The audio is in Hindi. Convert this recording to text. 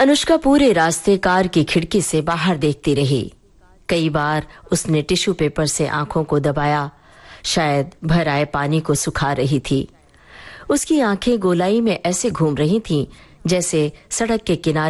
अनुष्का पूरे रास्ते कार की खिड़की से बाहर देखती रही। कई बार उसने टिश्यू पेपर से आंखों को दबाया, शायद भर आए पानी को सुखा रही थी। उसकी आंखें गोलाई में ऐसे घूम रही थीं जैसे सड़क के किनारे